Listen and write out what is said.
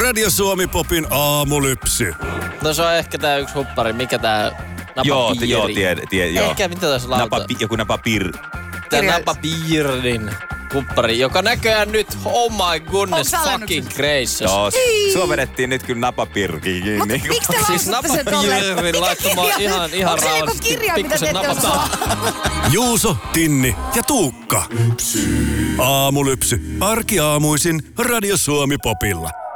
Radio Suomi Popin aamulypsy. No se on ehkä tää yksi huppari. Mikä tää napapiiri? Joo, joo. Ehkä mitä tässä lauta? Joku napapir. Tää napapiirin huppari, joka näköjään nyt, oh my goodness, fucking gracious. Joo, sua vedettiin nyt kyllä napapirkiin kiinni. Miksi te Siis lausutte sen tolleen? napapiirin laittamaan ihan rauhallisesti. Onko se joku kirja, mitä te ette osaa? Juuso, Tinni ja Tuukka. Aamulypsy. Arkiaamuisin Radio Suomi Popilla.